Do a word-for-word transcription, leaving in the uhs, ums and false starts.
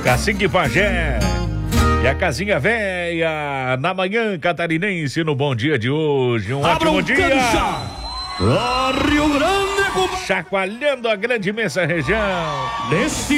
Cacique Pajé e a Casinha Véia na manhã catarinense no bom dia de hoje. Um Abra ótimo um dia. Ó, Rio Grande, compadre. Chacoalhando a grande imensa região. Nesse